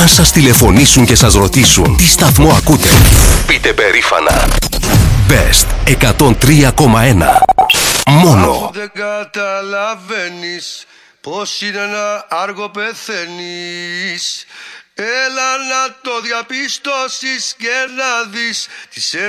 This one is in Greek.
Αν σας τηλεφωνήσουν και σας ρωτήσουν τι σταθμό ακούτε, πείτε περήφανα Best 103,1. Μόνο. Αφού δεν καταλαβαίνεις πως είναι ένα άργο πεθαίνεις, έλα να το διαπιστώσεις και να δεις τι σε